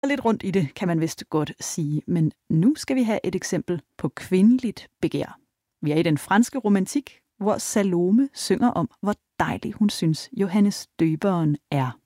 lidt rundt i det, kan man vist godt sige. Men nu skal vi have et eksempel på kvindeligt begær. Vi er i den franske romantik, hvor Salome synger om, hvor dejlig hun synes, Johannes Døberen er.